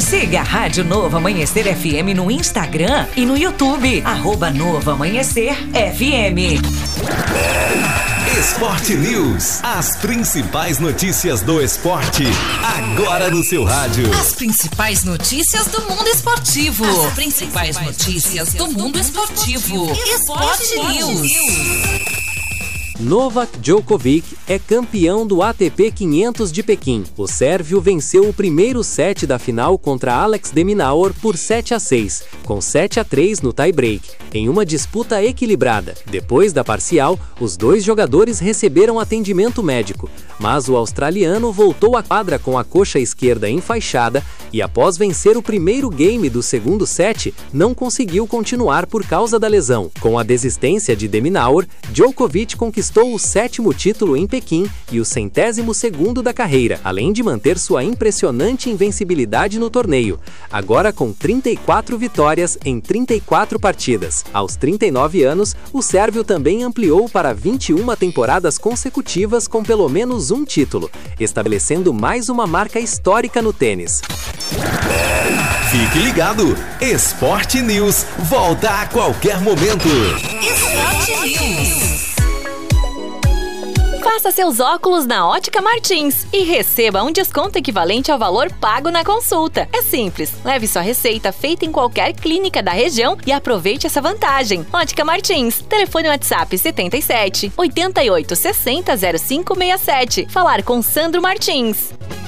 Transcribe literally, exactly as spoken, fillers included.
Siga a Rádio Novo Amanhecer F M no Instagram e no YouTube, arroba Novo Amanhecer F M. Esporte News, as principais notícias do esporte, agora no seu rádio. As principais notícias do mundo esportivo. As principais notícias do mundo esportivo. Esporte News. Novak Djokovic é campeão do A T P quinhentos de Pequim. O sérvio venceu o primeiro set da final contra Alex de Minaur por sete a seis, com sete a três no tie-break, em uma disputa equilibrada. Depois da parcial, os dois jogadores receberam atendimento médico, mas o australiano voltou à quadra com a coxa esquerda enfaixada e, após vencer o primeiro game do segundo set, não conseguiu continuar por causa da lesão. Com a desistência de de Minaur, Djokovic conquistou o sétimo título em Pequim e o centésimo segundo da carreira, além de manter sua impressionante invencibilidade no torneio, agora com trinta e quatro vitórias em trinta e quatro partidas. Aos trinta e nove anos, o sérvio também ampliou para vinte e uma temporadas consecutivas com pelo menos um título, estabelecendo mais uma marca histórica no tênis. Fique ligado, Esporte News volta a qualquer momento. Esporte News. Faça seus óculos na Ótica Martins e receba um desconto equivalente ao valor pago na consulta. É simples, leve sua receita feita em qualquer clínica da região e aproveite essa vantagem. Ótica Martins, telefone WhatsApp setenta e sete, oitenta e oito, sessenta, zero cinco sessenta e sete. Falar com Sandro Martins.